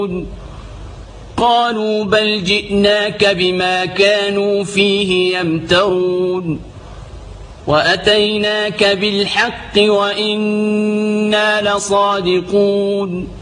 قالوا بل جئناك بما كانوا فيه يمترون وأتيناك بالحق وإنا لصادقون